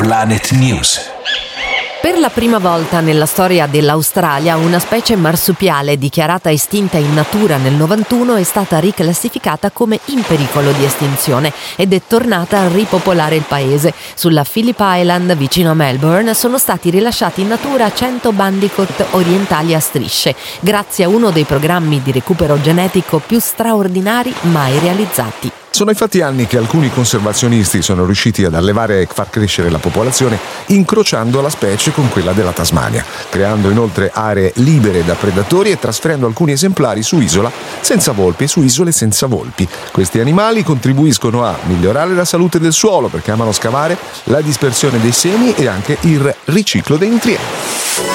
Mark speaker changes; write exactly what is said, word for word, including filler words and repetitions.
Speaker 1: Planet News.
Speaker 2: Per la prima volta nella storia dell'Australia una specie marsupiale dichiarata estinta in natura nel novantuno è stata riclassificata come in pericolo di estinzione ed è tornata a ripopolare il paese. Sulla Phillip Island, vicino a Melbourne, sono stati rilasciati in natura cento bandicoot orientali a strisce, grazie a uno dei programmi di recupero genetico più straordinari mai realizzati.
Speaker 3: Sono infatti anni che alcuni conservazionisti sono riusciti ad allevare e far crescere la popolazione incrociando la specie con quella della Tasmania, creando inoltre aree libere da predatori e trasferendo alcuni esemplari su isola senza volpi e su isole senza volpi. Questi animali contribuiscono a migliorare la salute del suolo perché amano scavare, la dispersione dei semi e anche il riciclo dei nutrienti.